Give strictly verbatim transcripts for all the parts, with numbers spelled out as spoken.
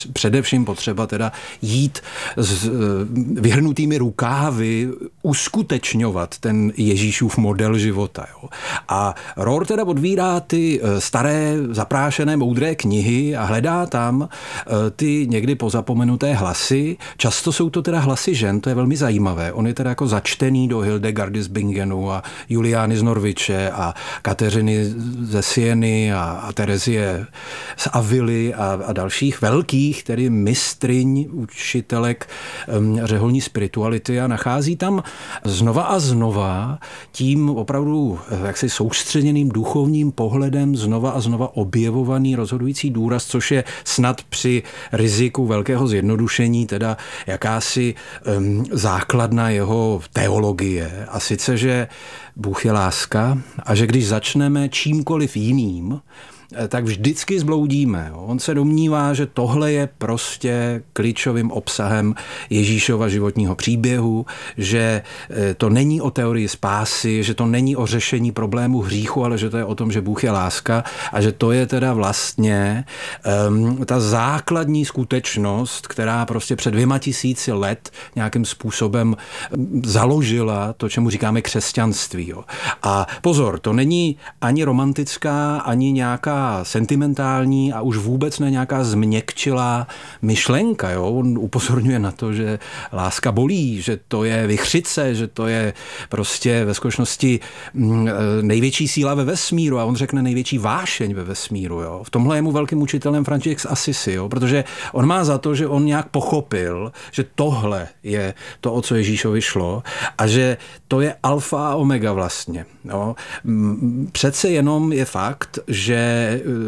Především potřeba teda jít s vyhrnutými rukávy, uskutečňovat ten Ježíšův model života. Jo. A Rohr teda odvírá ty staré zaprášené moudré knihy a hledá tam ty někdy pozapomenuté hlasy. Často jsou to teda hlasy žen, to je velmi zajímavé. On je teda jako začtený do Hildegardy z Bingenu a Juliány z Norviče a Kateřiny ze Sieny a, a Terezie z Avily a, a dalších velkých, tedy mistryň, učitelek um, řeholní spirituality, a nachází tam znova a znova tím opravdu jaksi soustředěným duchovním pohledem znova a znova objevovaný rozhodující důraz, což je snad při riziku velkého zjednodušení teda jakási um, základna jeho teologie. A sice, že Bůh je láska a že když začneme čímkoliv jiným, tak vždycky zbloudíme. On se domnívá, že tohle je prostě klíčovým obsahem Ježíšova životního příběhu, že to není o teorii spásy, že to není o řešení problému hříchu, ale že to je o tom, že Bůh je láska a že to je teda vlastně um, ta základní skutečnost, která prostě před dvěma tisíci let nějakým způsobem založila to, čemu říkáme křesťanství. Jo. A pozor, to není ani romantická, ani nějaká sentimentální a už vůbec ne nějaká změkčilá myšlenka. Jo? On upozorňuje na to, že láska bolí, že to je vichřice, že to je prostě ve skutečnosti největší síla ve vesmíru, a on řekne největší vášeň ve vesmíru. Jo? V tomhle je mu velkým učitelem František z Assisi, jo? Protože on má za to, že on nějak pochopil, že tohle je to, o co Ježíšovi šlo, a že to je alfa a omega vlastně. Jo? Přece jenom je fakt, že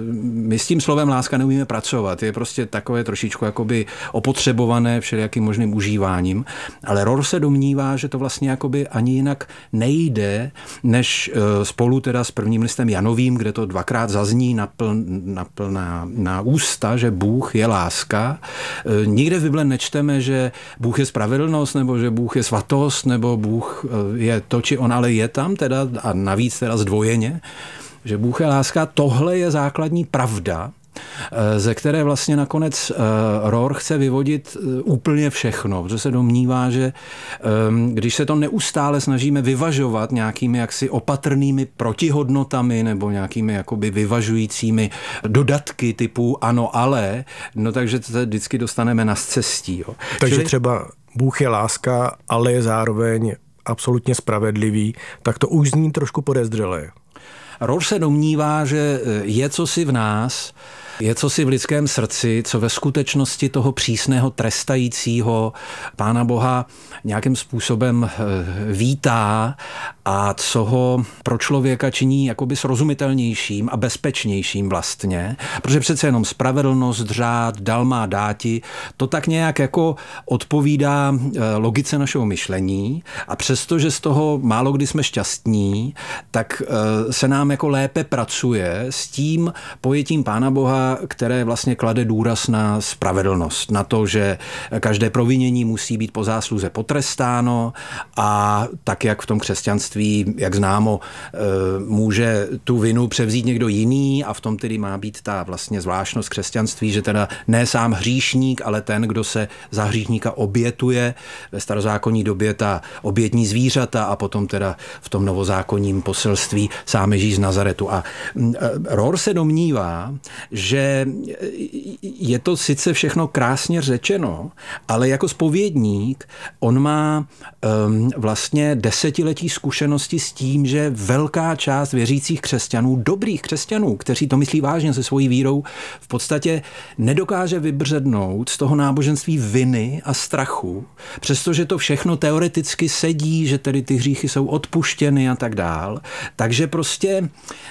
my s tím slovem láska neumíme pracovat. Je prostě takové trošičku jakoby opotřebované všelijakým možným užíváním. Ale Rohr se domnívá, že to vlastně jakoby ani jinak nejde, než spolu teda s prvním listem Janovým, kde to dvakrát zazní napl, naplná na ústa, že Bůh je láska. Nikde v Bibli nečteme, že Bůh je spravedlnost, nebo že Bůh je svatost, nebo Bůh je to, či on, ale je tam teda a navíc teda zdvojeně, že Bůh je láska. Tohle je základní pravda, ze které vlastně nakonec Rohr chce vyvodit úplně všechno, protože se domnívá, že když se to neustále snažíme vyvažovat nějakými jaksi opatrnými protihodnotami nebo nějakými jakoby vyvažujícími dodatky typu ano, ale, no takže se vždycky dostaneme na scestí. Jo. Takže Čili... třeba Bůh je láska, ale je zároveň absolutně spravedlivý, tak to už zní trošku podezřelé. Rohr se domnívá, že je cosi v nás, je cosi v lidském srdci, co ve skutečnosti toho přísného trestajícího Pána Boha nějakým způsobem vítá a co ho pro člověka činí jakoby srozumitelnějším a bezpečnějším vlastně, protože přece jenom spravedlnost, řád, dal má dáti, to tak nějak jako odpovídá logice našeho myšlení, a přestože z toho málo kdy jsme šťastní, tak se nám jako lépe pracuje s tím pojetím Pána Boha, které vlastně klade důraz na spravedlnost, na to, že každé provinění musí být po zásluze potrestáno, a tak, jak v tom křesťanství, jak známo, může tu vinu převzít někdo jiný, a v tom tedy má být ta vlastně zvláštnost křesťanství, že teda ne sám hříšník, ale ten, kdo se za hříšníka obětuje. Ve starozákonní době ta obětní zvířata a potom teda v tom novozákonním poselství sám Ježíš z Nazaretu. A Rohr se domnívá, že je to sice všechno krásně řečeno, ale jako zpovědník on má um, vlastně desetiletí zkušenosti s tím, že velká část věřících křesťanů, dobrých křesťanů, kteří to myslí vážně se svojí vírou, v podstatě nedokáže vybřednout z toho náboženství viny a strachu, přestože to všechno teoreticky sedí, že tedy ty hříchy jsou odpuštěny a tak dál. Takže prostě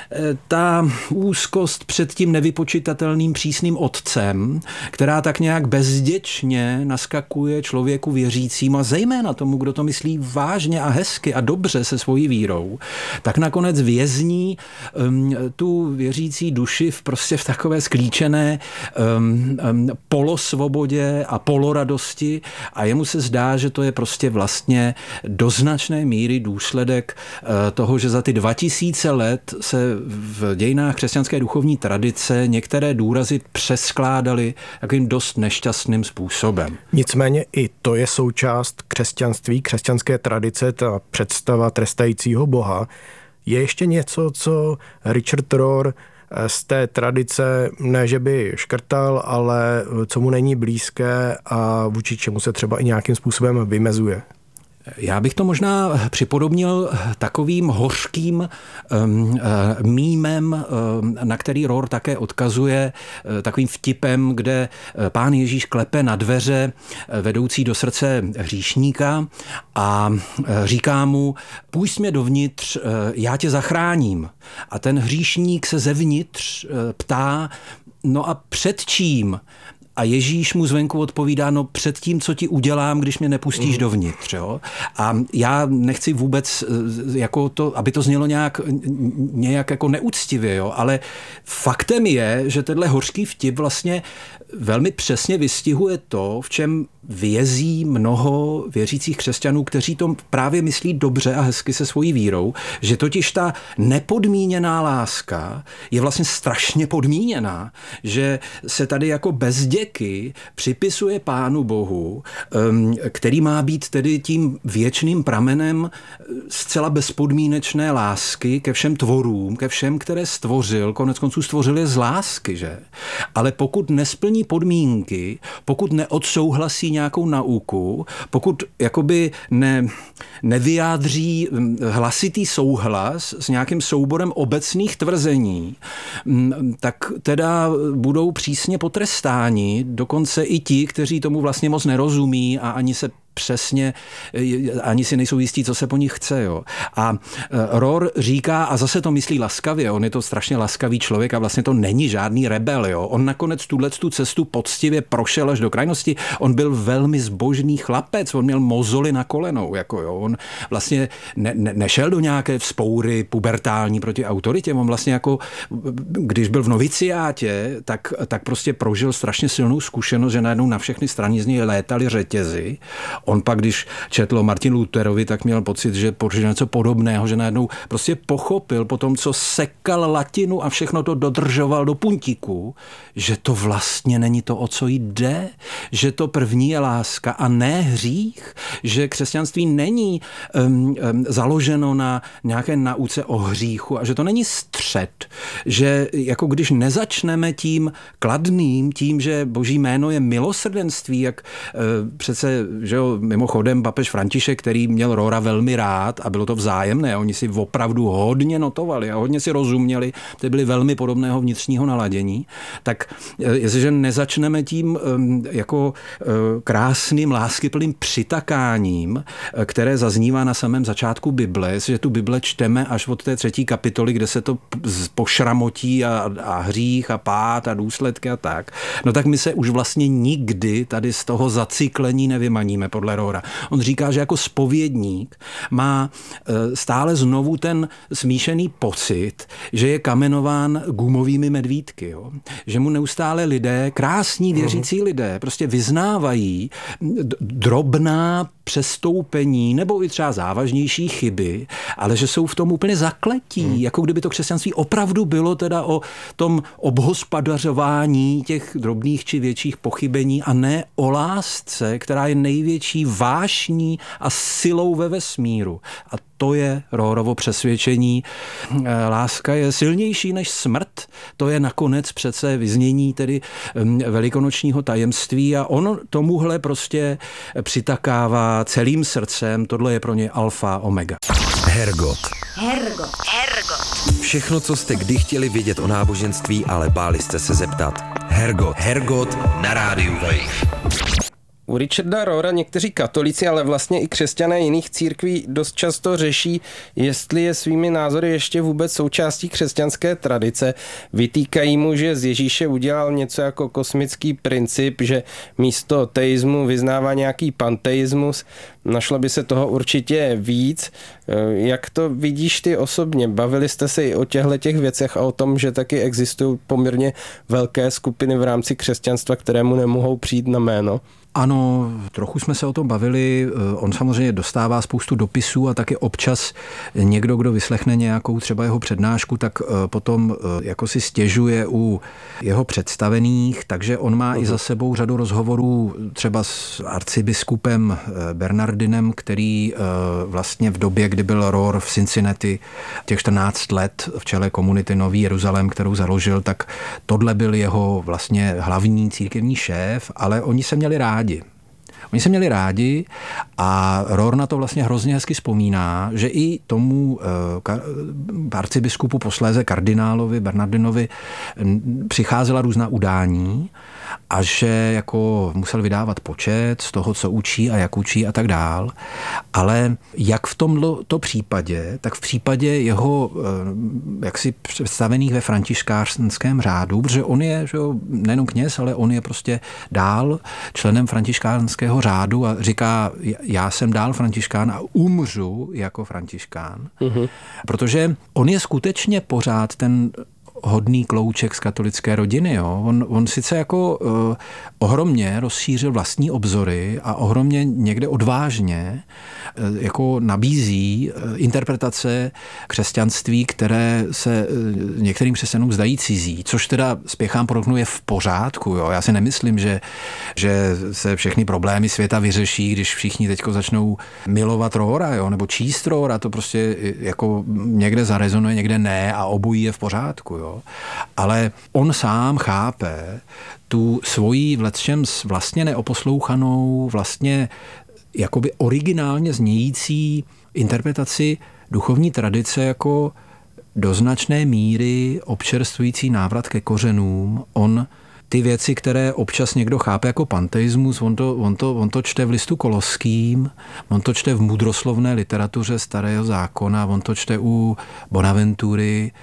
ta úzkost před tím nevypočitatelným přísným otcem, která tak nějak bezděčně naskakuje člověku věřícím a zejména tomu, kdo to myslí vážně a hezky a dobře se svojí vírou, tak nakonec vězní um, tu věřící duši v prostě v takové sklíčené um, um, polosvobodě a poloradosti a jemu se zdá, že to je prostě vlastně do značné míry důsledek uh, toho, že za ty dva tisíce let se v dějinách křesťanské duchovní tradice některé důrazy přeskládaly takovým dost nešťastným způsobem. Nicméně i to je součást křesťanství, křesťanské tradice, ta představa trestajícího Boha. Je ještě něco, co Richard Rohr z té tradice ne, že by škrtal, ale co mu není blízké a vůči čemu se třeba i nějakým způsobem vymezuje? Já bych to možná připodobnil takovým hořkým um, mýmem, um, na který Rohr také odkazuje, takovým vtipem, kde Pán Ježíš klepe na dveře vedoucí do srdce hříšníka a říká mu, půjď mě dovnitř, já tě zachráním. A ten hříšník se zevnitř ptá, no a před čím? A Ježíš mu zvenku odpovídá, no před tím, co ti udělám, když mě nepustíš mm. dovnitř. Jo? A já nechci vůbec, jako to, aby to znělo nějak, nějak jako neúctivě, jo? Ale faktem je, že tenhle hořký vtip vlastně velmi přesně vystihuje to, v čem vězí mnoho věřících křesťanů, kteří to právě myslí dobře a hezky se svojí vírou, že totiž ta nepodmíněná láska je vlastně strašně podmíněná, že se tady jako bez děky připisuje Pánu Bohu, který má být tedy tím věčným pramenem zcela bezpodmínečné lásky ke všem tvorům, ke všem, které stvořil, konec konců stvořil je z lásky, že? Ale pokud nesplní podmínky, pokud neodsouhlasí nějakou nauku, pokud jakoby ne, nevyjádří hlasitý souhlas s nějakým souborem obecných tvrzení, tak teda budou přísně potrestáni, dokonce i ti, kteří tomu vlastně moc nerozumí a ani se přesně, ani si nejsou jistí, co se po nich chce. Jo. A Rohr říká, a zase to myslí laskavě, on je to strašně laskavý člověk a vlastně to není žádný rebel. Jo. On nakonec tu cestu poctivě prošel až do krajnosti. On byl velmi zbožný chlapec, on měl mozoly na kolenou. Jako jo. On vlastně ne, ne, nešel do nějaké vzpoury pubertální proti autoritě. On vlastně jako, když byl v noviciátě, tak, tak prostě prožil strašně silnou zkušenost, že najednou na všechny strany z něj létaly řetězy. On pak, když četl o Martinu Lutherovi, tak měl pocit, že pořil něco podobného, že najednou prostě pochopil po tom, co sekal latinu a všechno to dodržoval do puntíku, že to vlastně není to, o co jde, že to první je láska a ne hřích, že křesťanství není um, um, založeno na nějaké nauce o hříchu a že to není střet, že jako když nezačneme tím kladným, tím, že Boží jméno je milosrdenství, jak uh, přece že jo, mimochodem papež František, který měl Rohra velmi rád a bylo to vzájemné, oni si opravdu hodně notovali a hodně si rozuměli, ty byli velmi podobného vnitřního naladění, tak jestliže nezačneme tím jako krásným, láskyplným přitakáním, které zaznívá na samém začátku Bible, že tu Bible čteme až od té třetí kapitoly, kde se to pošramotí a, a hřích a pád a důsledky a tak, no tak my se už vlastně nikdy tady z toho zacyklení nevymaníme podle Rohra. On říká, že jako zpovědník má stále znovu ten smíšený pocit, že je kamenován gumovými medvídky. Jo? Že mu neustále lidé, krásní věřící lidé, prostě vyznávají drobná přestoupení nebo i třeba závažnější chyby, ale že jsou v tom úplně zakletí, hmm. jako kdyby to křesťanství opravdu bylo teda o tom obhospodařování těch drobných či větších pochybení a ne o lásce, která je největší vášní a silou ve vesmíru. A to je Rohrovo přesvědčení. Láska je silnější než smrt. To je nakonec přece vyznění tedy velikonočního tajemství a on tomuhle prostě přitakává celým srdcem. Tohle je pro ně alfa omega. Hergot. Hergot. Hergot. Všechno, co jste kdy chtěli vědět o náboženství, ale báli jste se zeptat. Hergot. Hergot na rádiu Wave. U Richarda Rohra někteří katolíci, ale vlastně i křesťané jiných církví dost často řeší, jestli je svými názory ještě vůbec součástí křesťanské tradice. Vytýkají mu, že z Ježíše udělal něco jako kosmický princip, že místo teismu vyznává nějaký panteismus. Našlo by se toho určitě víc. Jak to vidíš ty osobně? Bavili jste se i o těchto těch věcech a o tom, že taky existují poměrně velké skupiny v rámci křesťanstva, kterému nemohou přijít na jméno? Ano, trochu jsme se o tom bavili. On samozřejmě dostává spoustu dopisů a taky občas někdo, kdo vyslechne nějakou třeba jeho přednášku, tak potom jako si stěžuje u jeho představených, takže on má uh-huh. i za sebou řadu rozhovorů třeba s arcibiskupem Bernardinem, který vlastně v době, kdy byl Rohr v Cincinnati těch čtrnáct let v čele komunity Nový Jeruzalém, kterou založil, tak tohle byl jeho vlastně hlavní církevní šéf, ale oni se měli rádi. Oni se měli rádi a Rohr na to vlastně hrozně hezky vzpomíná, že i tomu uh, arcibiskupu posléze kardinálovi Bernardinovi přicházela různá udání a že jako musel vydávat počet z toho, co učí a jak učí a tak dál. Ale jak v tomto případě, tak v případě jeho jaksi představených ve františkánském řádu, protože on je že jo, nejenom kněz, ale on je prostě dál členem františkánského řádu a říká, já jsem dál františkán a umřu jako františkán. Mm-hmm. Protože on je skutečně pořád ten hodný klouček z katolické rodiny. Jo. On, on sice jako uh, ohromně rozšířil vlastní obzory a ohromně někde odvážně uh, jako nabízí uh, interpretace křesťanství, které se uh, některým křesťanům zdají cizí, což teda spěchám podotknu je v pořádku. Jo. Já si nemyslím, že, že se všechny problémy světa vyřeší, když všichni teďko začnou milovat Rohra, jo, nebo číst Rohra, to prostě jako někde zarezonuje, někde ne a obojí je v pořádku. Jo. Ale on sám chápe tu svoji vlecčem vlastně neoposlouchanou, vlastně jakoby originálně znějící interpretaci duchovní tradice jako do značné míry občerstvující návrat ke kořenům. On ty věci, které občas někdo chápe jako panteismus, on to, on to, on to čte v listu Koloským, on to čte v mudroslovné literatuře Starého zákona, on to čte u Bonaventury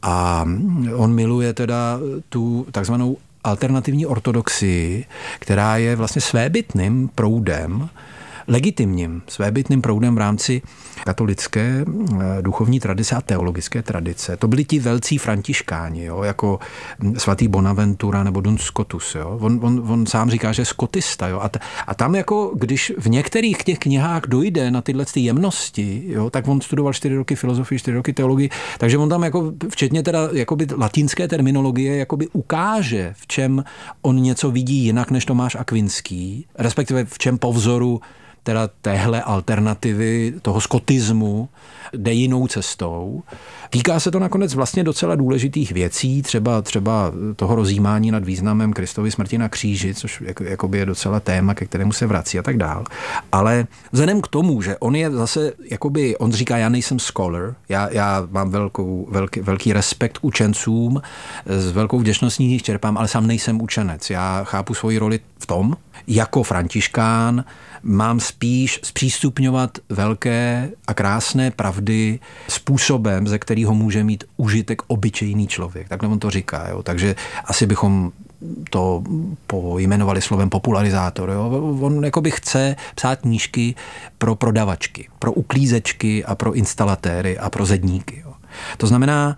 a on miluje teda tu takzvanou alternativní ortodoxii, která je vlastně svébytným proudem, legitimním svébytným proudem v rámci katolické duchovní tradice a teologické tradice. To byli ti velcí františkáni, jo, jako svatý Bonaventura nebo Duns Scotus. Jo. On, on, on sám říká, že je skotista. Jo. A, t, a tam, jako, když v některých těch knihách dojde na tyhle ty jemnosti, jo, tak on studoval čtyři roky filozofii, čtyři roky teologii, takže on tam, jako, včetně teda jakoby latinské terminologie, jakoby ukáže, v čem on něco vidí jinak než Tomáš Akvinský, respektive v čem po vzoru teda téhle alternativy, toho skotismu, jde jinou cestou. Týká se to nakonec vlastně docela důležitých věcí, třeba, třeba toho rozjímání nad významem Kristovy smrti na kříži, což jakoby je docela téma, ke kterému se vrací a tak dál. Ale vzhledem k tomu, že on je zase, jakoby, on říká, já nejsem scholar, já, já mám velkou, velký, velký respekt k učencům, s velkou vděčností jich čerpám, ale sám nejsem učenec. Já chápu svoji roli v tom, jako františkán mám spíš zpřístupňovat velké a krásné pravdy způsobem, ze kterého může mít užitek obyčejný člověk. Takhle on to říká. Jo. Takže asi bychom to pojmenovali slovem popularizátor. Jo. On jakoby chce psát knížky pro prodavačky, pro uklízečky a pro instalatéry a pro zedníky. Jo. To znamená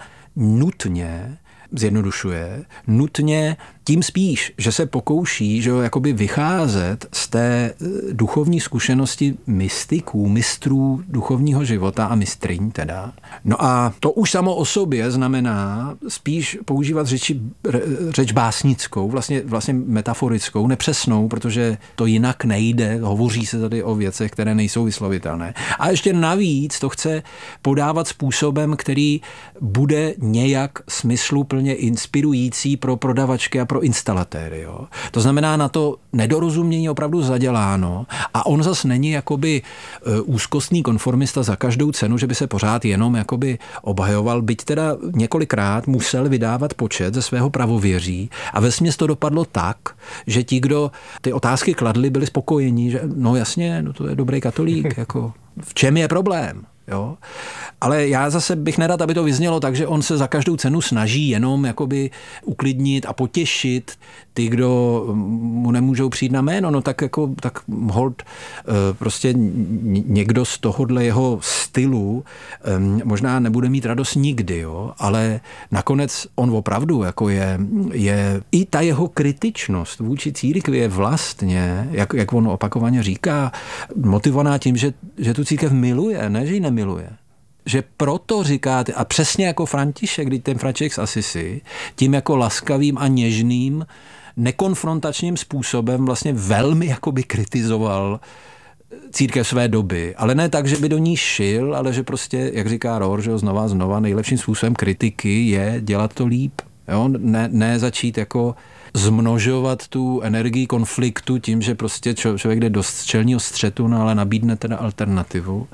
nutně zjednodušuje, nutně tím spíš, že se pokouší, že jo, jakoby vycházet z té duchovní zkušenosti mystiků, mistrů duchovního života a mistryň teda. No a to už samo o sobě znamená spíš používat řeči, řeč básnickou, vlastně, vlastně metaforickou, nepřesnou, protože to jinak nejde, hovoří se tady o věcech, které nejsou vyslovitelné. A ještě navíc to chce podávat způsobem, který bude nějak smysluplně inspirující pro prodavačky a pro instalatéry. Jo. To znamená, na to nedorozumění opravdu zaděláno a on zas není jakoby úzkostný konformista za každou cenu, že by se pořád jenom jakoby obhajoval, byť teda několikrát musel vydávat počet ze svého pravověří a vesměs to dopadlo tak, že ti, kdo ty otázky kladli, byli spokojení, že no jasně, no to je dobrý katolík, jako v čem je problém? Jo? Ale já zase bych nerad, aby to vyznělo tak, že on se za každou cenu snaží jenom jakoby uklidnit a potěšit ty, kdo mu nemůžou přijít na jméno. No tak jako tak hold prostě někdo z tohohle jeho stylu možná nebude mít radost nikdy, jo? Ale nakonec on opravdu jako je, je i ta jeho kritičnost vůči církvi je vlastně, jak, jak on opakovaně říká, motivovaná tím, že, že tu církev miluje, ne, že ji nemiluje. Že proto říkáte, a přesně jako František, když ten František z Assisi, tím jako laskavým a něžným, nekonfrontačním způsobem vlastně velmi jakoby kritizoval církev své doby, ale ne tak, že by do ní šil, ale že prostě, jak říká Rohr, že znova znova, nejlepším způsobem kritiky je dělat to líp. Jo? Ne, ne začít jako zmnožovat tu energii konfliktu tím, že prostě člověk jde do čelního střetu, no ale nabídne teda alternativu.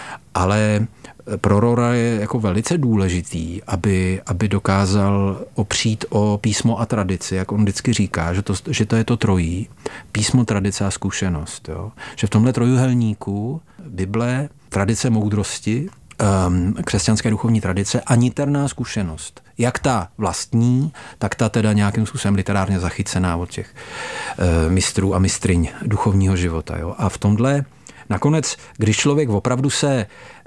Ale pro Rohra je jako velice důležitý, aby, aby dokázal opřít o písmo a tradici, jak on vždycky říká, že to, že to je to trojí, písmo, tradice a zkušenost. Jo? Že v tomhle trojuhelníku Bible, tradice moudrosti, um, křesťanské duchovní tradice a niterná zkušenost. Jak ta vlastní, tak ta teda nějakým způsobem literárně zachycená od těch uh, mistrů a mistryň duchovního života. Jo? A v tomhle nakonec, když člověk opravdu se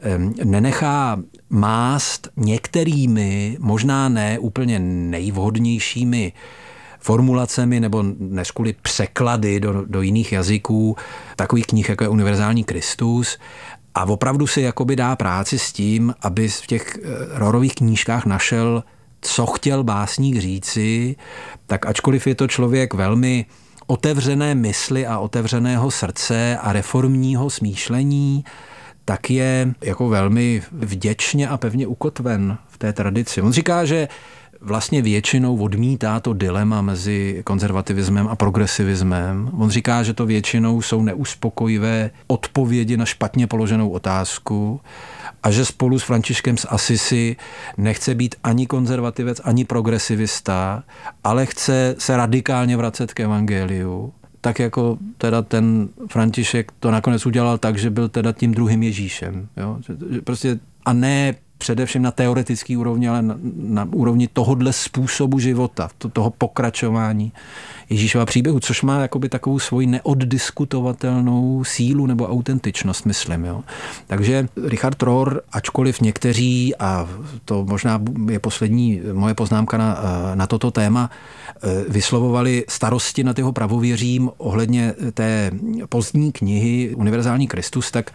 nenechá mást některými, možná ne úplně nejvhodnějšími formulacemi nebo než kvůli překlady do, do jiných jazyků, takových knih, jako je Univerzální Kristus, a opravdu si jakoby dá práci s tím, aby v těch Rohrových knížkách našel, co chtěl básník říci, tak ačkoliv je to člověk velmi otevřené mysli a otevřeného srdce a reformního smýšlení, tak je jako velmi vděčně a pevně ukotven v té tradici. On říká, že vlastně většinou odmítá to dilema mezi konzervativismem a progresivismem. On říká, že to většinou jsou neuspokojivé odpovědi na špatně položenou otázku a že spolu s Františkem z Assisi nechce být ani konzervativec, ani progresivista, ale chce se radikálně vracet k evangeliu. Tak jako teda ten František to nakonec udělal tak, že byl teda tím druhým Ježíšem. Jo? Prostě, a ne především na teoretický úrovni, ale na, na úrovni tohodle způsobu života, to, toho pokračování Ježíšova příběhu, což má jakoby takovou svoji neoddiskutovatelnou sílu nebo autentičnost, myslím. Jo. Takže Richard Rohr, ačkoliv někteří, a to možná je poslední moje poznámka na, na toto téma, vyslovovali starosti nad jeho pravověřím ohledně té pozdní knihy Univerzální Kristus, tak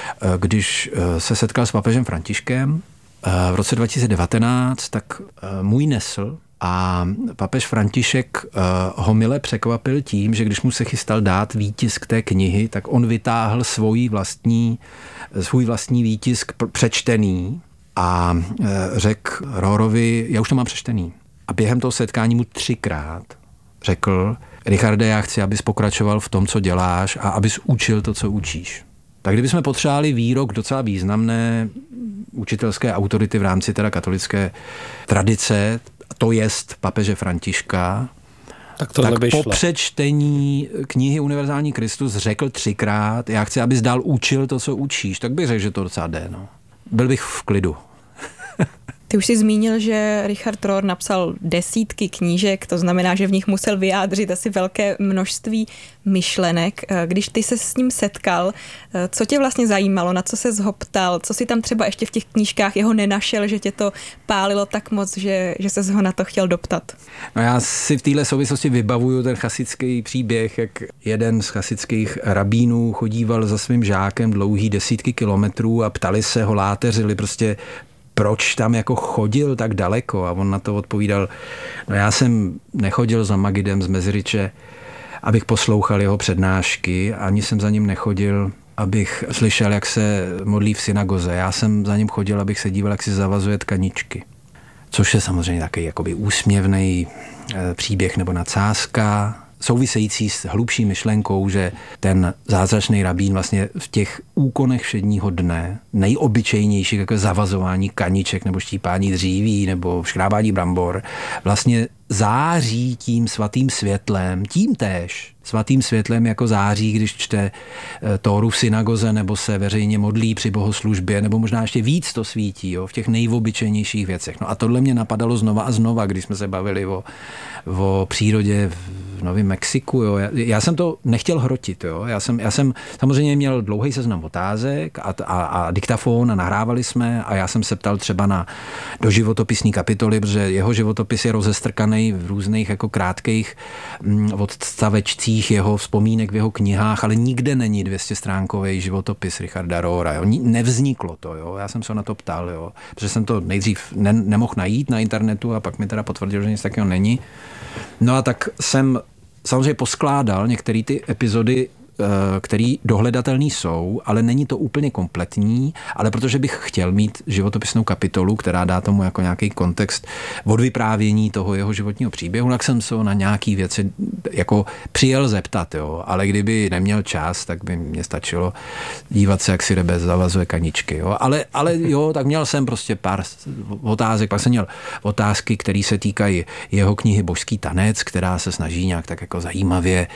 když se setkal s papežem Františkem v roce dva tisíce devatenáct, tak můj nesl a papež František ho mile překvapil tím, že když mu se chystal dát výtisk té knihy, tak on vytáhl svůj vlastní, svůj vlastní výtisk přečtený a řekl Rohrovi, já už to mám přečtený. A během toho setkání mu třikrát řekl, Richarde, já chci, abys pokračoval v tom, co děláš a abys učil to, co učíš. Tak kdybychom potřebovali výrok docela významné učitelské autority v rámci teda katolické tradice, to jest papeže Františka, tak, tak po přečtení knihy Univerzální Kristus řekl třikrát, já chci, abys dál učil to, co učíš, tak bych řekl, že to docela jde. No. Byl bych v klidu. Ty už jsi zmínil, že Richard Rohr napsal desítky knížek, to znamená, že v nich musel vyjádřit asi velké množství myšlenek. Když ty se s ním setkal, co tě vlastně zajímalo, na co se zhoptal, co si tam třeba ještě v těch knížkách jeho nenašel, že tě to pálilo tak moc, že, že ses ho na to chtěl doptat? No já si v téhle souvislosti vybavuju ten chasický příběh, jak jeden z chasických rabínů chodíval za svým žákem dlouhý desítky kilometrů a ptali se ho, láteřili prostě, proč tam jako chodil tak daleko, a on na to odpovídal, no já jsem nechodil za Magidem z Meziryče, abych poslouchal jeho přednášky, ani jsem za ním nechodil, abych slyšel, jak se modlí v synagoze. Já jsem za ním chodil, abych se díval, jak si zavazuje tkaničky. Což je samozřejmě takový jakoby úsměvnej příběh nebo nadsázka, související s hlubší myšlenkou, že ten zázračný rabín vlastně v těch úkonech všedního dne, nejobyčejnějších jako zavazování kaniček nebo štípání dříví nebo škrábání brambor, vlastně září tím svatým světlem, tím též svatým světlem jako září, když čte Tóru v synagoze nebo se veřejně modlí při bohoslužbě, nebo možná ještě víc to svítí, jo, v těch nejobyčejnějších věcech. No a tohle mě napadalo znova a znova, když jsme se bavili o, o přírodě v Novém Mexiku. Jo. Já, já jsem to nechtěl hrotit. Jo. Já, jsem, já jsem samozřejmě měl dlouhý seznam otázek a, a, a diktafon a nahrávali jsme a já jsem se ptal třeba na do životopisní kapitoly, protože jeho životopis je rozestrkaný v různých jako krátkých mm, odstavečcích jeho vzpomínek v jeho knihách, ale nikde není dvěstěstránkový životopis Richarda Rohra. Jo. Nevzniklo to. Jo. Já jsem se na to ptal, jo. Protože jsem to nejdřív ne, nemohl najít na internetu a pak mi teda potvrdil, že nic takového není. No a tak jsem samozřejmě poskládal některé ty epizody, které dohledatelné jsou, ale není to úplně kompletní, ale protože bych chtěl mít životopisnou kapitolu, která dá tomu jako nějaký kontext od vyprávění toho jeho životního příběhu, tak jsem se na nějaký věci jako přijel zeptat, jo. Ale kdyby neměl čas, tak by mě stačilo dívat se, jak si Rebes zavazuje kaničky. Jo. Ale, ale jo, tak měl jsem prostě pár otázek, pak jsem měl otázky, které se týkají jeho knihy Božský tanec, která se snaží nějak tak jako zajímavě,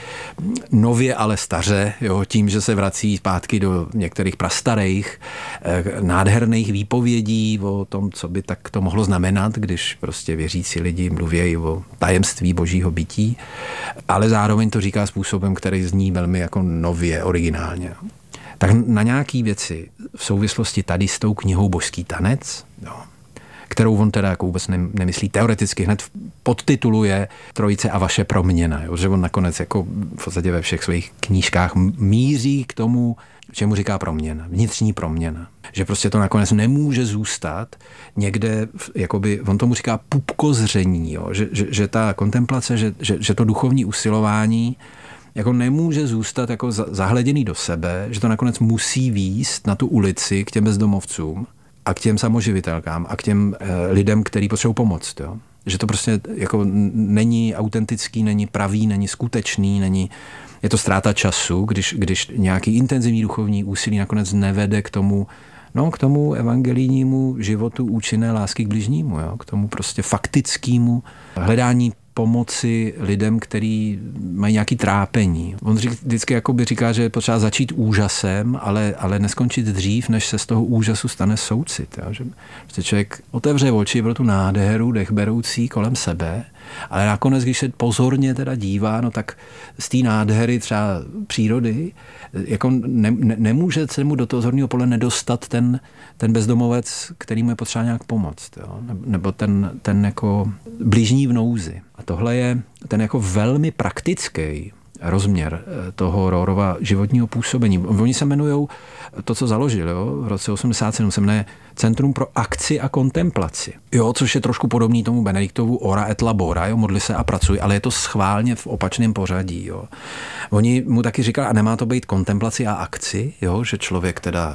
nově, ale staře, jo, tím, že se vrací zpátky do některých prastarých, nádherných výpovědí o tom, co by tak to mohlo znamenat, když prostě věřící lidi mluví o tajemství božího bytí, ale zároveň to říká způsobem, který zní velmi jako nově, originálně. Tak na nějaký věci v souvislosti tady s tou knihou Božský tanec, jo, kterou on teda jako vůbec nemyslí teoreticky, hned podtituluje Trojice a vaše proměna, jo? Že on nakonec jako v podstatě ve všech svých knížkách míří k tomu, čemu říká proměna, vnitřní proměna. Že prostě to nakonec nemůže zůstat někde, jakoby, on tomu říká pupkozření, jo? Že, že, že ta kontemplace, že, že, že to duchovní usilování jako nemůže zůstat jako zahleděný do sebe, že to nakonec musí vést na tu ulici k těm bezdomovcům a k těm samoživitelkám a k těm e, lidem, který potřebují pomoc. Jo? Že to prostě jako není autentický, není pravý, není skutečný, není, je to ztráta času, když, když nějaký intenzivní duchovní úsilí nakonec nevede k tomu, no, k tomu evangelijnímu životu účinné lásky k bližnímu, jo? K tomu prostě faktickému hledání pomoci lidem, kteří mají nějaký trápení. On řík, vždycky jakoby říká, že je potřeba začít úžasem, ale, ale neskončit dřív, než se z toho úžasu stane soucit. Jo? Že prostě člověk otevře oči pro tu nádheru dechberoucí kolem sebe, ale nakonec, když se pozorně teda dívá, no tak z té nádhery třeba přírody, jako ne, ne, nemůže se mu do toho zorného pole nedostat ten, ten bezdomovec, který mu je potřeba nějak pomoct. Jo? Nebo ten, ten jako bližní v nouzi. A tohle je ten jako velmi praktický rozměr toho Rohrova životního působení. Oni se jmenují, to, co založili, jo, v roce osmdesát sedm se jmenuje Centrum pro akci a kontemplaci. Jo, což je trošku podobný tomu Benediktovu ora et labora, jo, modli se a pracuj, ale je to schválně v opačném pořadí. Jo. Oni mu taky říkali, a nemá to být kontemplaci a akci, jo, že člověk teda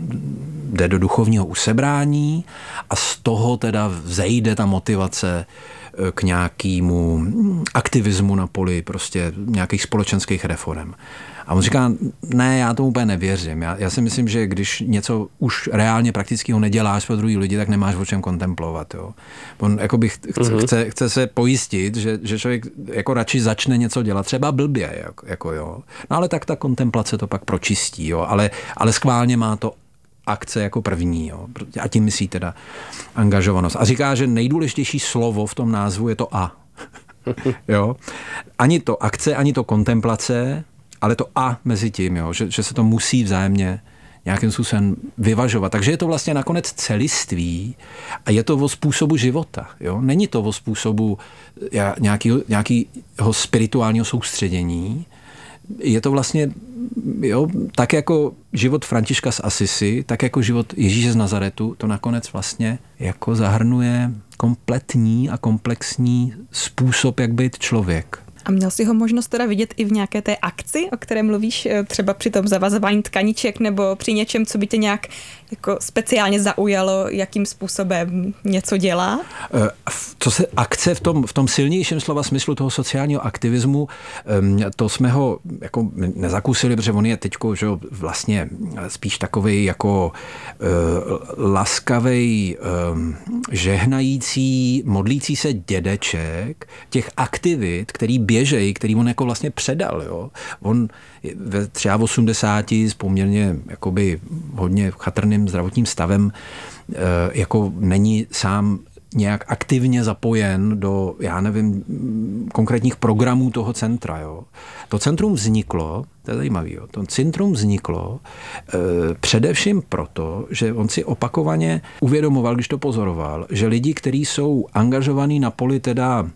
jde do duchovního usebrání a z toho teda vzejde ta motivace k nějakému aktivismu na poli prostě nějakých společenských reform. A on říká, ne, já tomu úplně nevěřím. Já, já si myslím, že když něco už reálně praktického neděláš pro druhý lidi, tak nemáš o čem kontemplovat. Jo. On jakoby chce, mm-hmm. chce, chce se pojistit, že, že člověk jako radši začne něco dělat, třeba blbě. Jako, jako jo. No ale tak ta kontemplace to pak pročistí. Jo. Ale, ale schválně má to akce jako první. Jo. A tím myslí teda angažovanost. A říká, že nejdůležitější slovo v tom názvu je to a. Jo. Ani to akce, ani to kontemplace, ale to a mezi tím, jo. Že, že se to musí vzájemně nějakým způsobem vyvažovat. Takže je to vlastně nakonec celiství a je to o způsobu života. Jo. Není to o způsobu nějakého, nějakého spirituálního soustředění. Je to vlastně jo, tak jako život Františka z Asisi, tak jako život Ježíše z Nazaretu, to nakonec vlastně jako zahrnuje kompletní a komplexní způsob, jak být člověk. A měl jsi ho možnost teda vidět i v nějaké té akci, o které mluvíš, třeba při tom zavazování tkaniček nebo při něčem, co by tě nějak jako speciálně zaujalo, jakým způsobem něco dělá? Co se akce v tom, v tom silnějším slova smyslu toho sociálního aktivismu, to jsme ho jako nezakusili, protože on je teďko, že vlastně spíš takovej jako uh, laskavej, um, žehnající, modlící se dědeček těch aktivit, který běžej, který on jako vlastně předal. Jo. On ve osmdesáti tři s poměrně jakoby hodně chatrným zdravotním stavem uh, jako není sám nějak aktivně zapojen do, já nevím, konkrétních programů toho centra. Jo. To centrum vzniklo, to je zajímavé, jo, to centrum vzniklo e, především proto, že on si opakovaně uvědomoval, když to pozoroval, že lidi, kteří jsou angažovaní na poli teda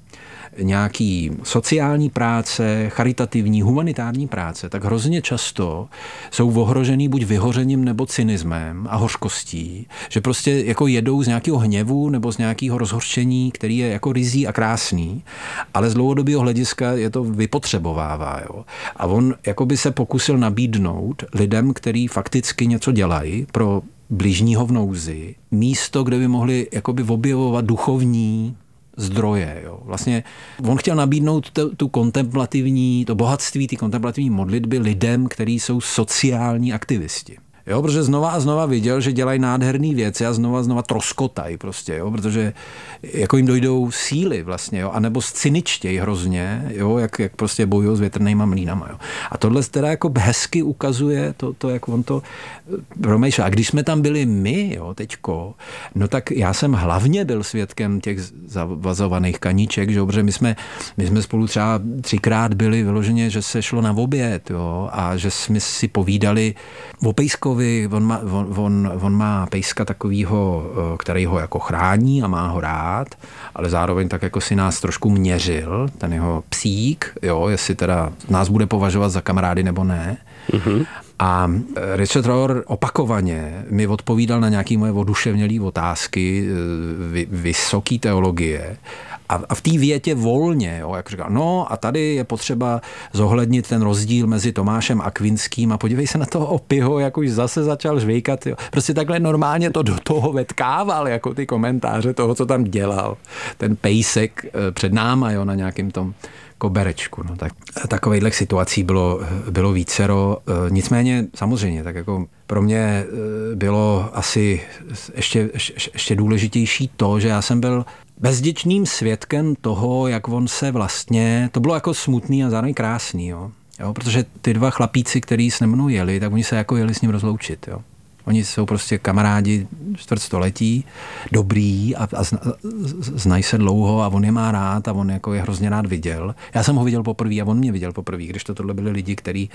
nějaký sociální práce, charitativní, humanitární práce, tak hrozně často jsou ohrožený buď vyhořením nebo cynismem a hořkostí, že prostě jako jedou z nějakého hněvu nebo z nějakého rozhořčení, který je jako rizí a krásný, ale z dlouhodobého hlediska je to vypotřebovává. Jo. A on jakoby se pokusil nabídnout lidem, kteří fakticky něco dělají pro bližního v nouzi, místo, kde by mohli jakoby objevovat duchovní zdroje. Jo. Vlastně on chtěl nabídnout tu, tu kontemplativní, to bohatství, ty kontemplativní modlitby lidem, kteří jsou sociální aktivisti. Jo, protože znova a znova viděl, že dělají nádherné věci a znova a znova troskotají prostě, jo, protože jako jim dojdou síly vlastně, jo, anebo cyničtěji hrozně, jo, jak, jak prostě bojují s větrnýma mlýnama, jo. A tohle teda jako hezky ukazuje to, to jak on to promýšlel. A když jsme tam byli my, jo, teďko, no tak já jsem hlavně byl svědkem těch zavazovaných kaníček, že jo, protože my jsme, my jsme spolu třeba třikrát byli vyloženě, že se šlo na oběd, jo, a že jsme si povídali o Pejskovi. On má, on, on, on má pejska takovýho, který ho jako chrání a má ho rád, ale zároveň tak jako si nás trošku měřil, ten jeho psík, jo, jestli teda nás bude považovat za kamarády nebo ne. Mm-hmm. A Richard Rohr opakovaně mi odpovídal na nějaké moje oduševnělé otázky vy, vysoký teologie. A v té větě volně, jo, jak říkal, no a tady je potřeba zohlednit ten rozdíl mezi Tomášem Akvinským a podívej se na toho Opyho, jak už zase začal žvejkat. Jo. Prostě takhle normálně to do toho vetkával, jako ty komentáře toho, co tam dělal. Ten pejsek před náma, jo, na nějakým tom koberečku. No, tak, takovejhle situací bylo, bylo vícero. Nicméně samozřejmě, tak jako pro mě bylo asi ještě, ještě, ještě důležitější to, že já jsem byl bezděčným svědkem toho, jak on se vlastně, to bylo jako smutný a zároveň krásný, jo? Jo? Protože ty dva chlapíci, který s mnou jeli, tak oni se jako jeli s ním rozloučit, jo. Oni jsou prostě kamarádi čtvrtstoletí, dobrý a, a zna, znají se dlouho a on je má rád a on jako je hrozně rád viděl. Já jsem ho viděl poprvé a on mě viděl poprvé, když to tohle byli lidi, kteří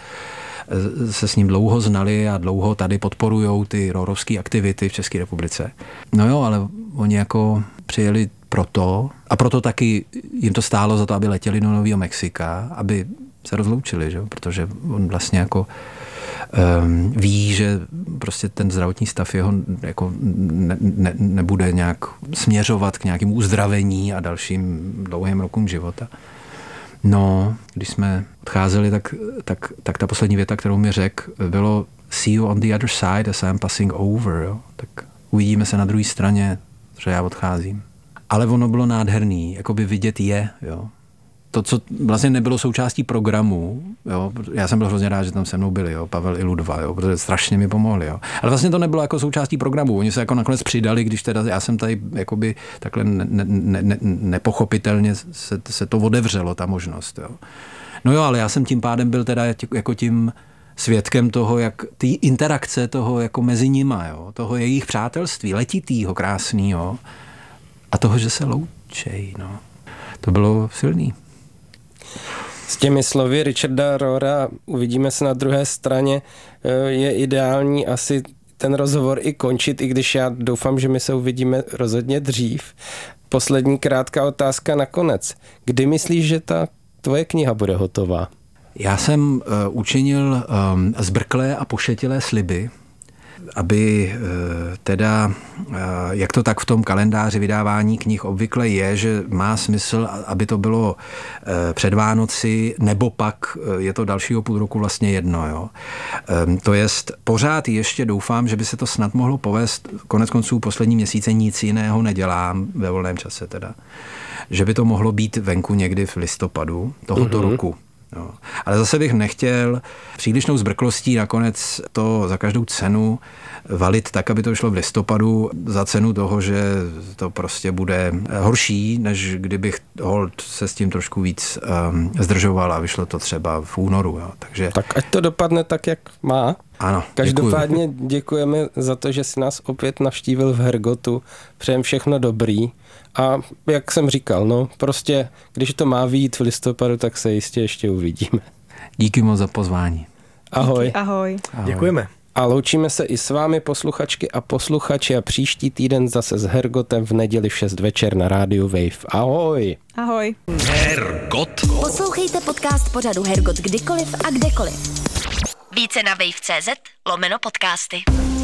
se s ním dlouho znali a dlouho tady podporujou ty rohrovské aktivity v České republice. No jo, ale oni jako přijeli proto a proto taky jim to stálo za to, aby letěli do Nového Mexika, aby se rozloučili, že? Protože on vlastně jako um, ví, že prostě ten zdravotní stav jeho jako ne, ne, nebude nějak směřovat k nějakému uzdravení a dalším dlouhým rokům života. No, když jsme odcházeli, tak, tak, tak ta poslední věta, kterou mi řekl, bylo see you on the other side as I'm passing over. Jo? Tak uvidíme se na druhé straně, že já odcházím. Ale ono bylo nádherný, jakoby vidět je, jo. To, co vlastně nebylo součástí programu, jo. Já jsem byl hrozně rád, že tam se mnou byli, jo, Pavel i Ludva, jo, protože strašně mi pomohli, jo. Ale vlastně to nebylo jako součástí programu, oni se jako nakonec přidali, když teda já jsem tady jakoby takhle ne, ne, ne, nepochopitelně se, se to otevřelo, ta možnost, jo. No jo, ale já jsem tím pádem byl teda jako tím svědkem toho, jak ty interakce toho jako mezi nima, jo, toho jejich přátelství, letitýho, krásnýho, a toho, že se loučej, no. To bylo silný. S těmi slovy Richarda Rohra uvidíme se na druhé straně. Je ideální asi ten rozhovor i končit, i když já doufám, že my se uvidíme rozhodně dřív. Poslední krátká otázka nakonec. Kdy myslíš, že ta tvoje kniha bude hotová? Já jsem uh, učinil um, zbrklé a pošetilé sliby aby teda, jak to tak v tom kalendáři vydávání knih obvykle je, že má smysl, aby to bylo před Vánoci, nebo pak je to dalšího půl roku vlastně jedno. Jo. To jest, pořád ještě doufám, že by se to snad mohlo povést, konec konců poslední měsíce nic jiného nedělám ve volném čase teda, že by to mohlo být venku někdy v listopadu tohoto mm-hmm. roku. Jo. Ale zase bych nechtěl přílišnou zbrklostí nakonec to za každou cenu valit tak, aby to šlo v listopadu za cenu toho, že to prostě bude horší, než kdybych hold se s tím trošku víc um, zdržoval a vyšlo to třeba v únoru. Jo. Takže... Tak ať to dopadne tak, jak má. Ano, každopádně děkuju. Děkujeme za to, že jsi nás opět navštívil v Hergotu. Přejem všechno dobrý. A jak jsem říkal, no prostě, když to má vyjít v listopadu, tak se jistě ještě uvidíme. Díky moc za pozvání. Ahoj. Díky, ahoj. ahoj. Děkujeme. A loučíme se i s vámi, posluchačky a posluchači, a příští týden zase s Hergotem v neděli v šest večer na rádiu Wave. Ahoj. Ahoj. Hergot. Poslouchejte podcast pořadu Hergot kdykoliv a kdekoliv. Více na wave tečka cz lomeno podcasty.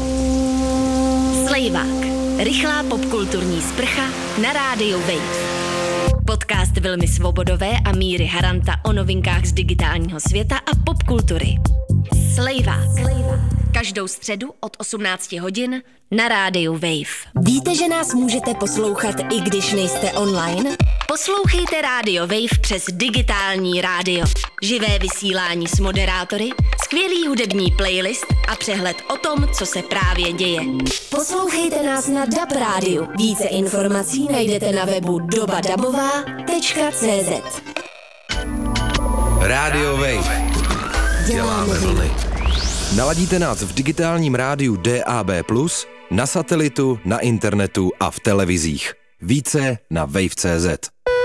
Slejvák. Rychlá popkulturní sprcha na rádiu Wave. Podcast Vilmy Svobodové a Míry Haranta o novinkách z digitálního světa a popkultury. Slejvák. Každou středu od osmnácti hodin na rádiu Wave. Víte, že nás můžete poslouchat, i když nejste online? Poslouchejte rádio Wave přes digitální rádio. Živé vysílání s moderátory, skvělý hudební playlist a přehled o tom, co se právě děje. Poslouchejte nás na D A B rádiu. Více informací najdete na webu doba dabová tečka cz. Rádio Wave. Děláme vlny. Naladíte nás v digitálním rádiu D A B plus, na satelitu, na internetu a v televizích. Více na wave tečka cz.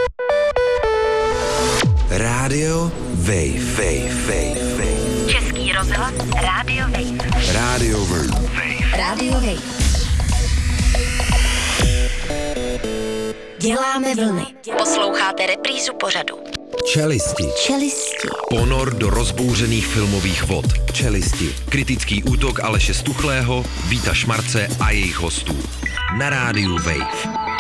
Rádio Wave. Wave, Wave, Wave. Český rozhlas Rádio Wave. Rádio Wave. Rádio Wave. Děláme vlny. Posloucháte reprízu pořadu. Čelisti. Čelisti. Ponor do rozbouřených filmových vod. Čelisti. Kritický útok Aleše Stuchlého, Víta Šmarce a jejich hostů. Na rádiu Wave.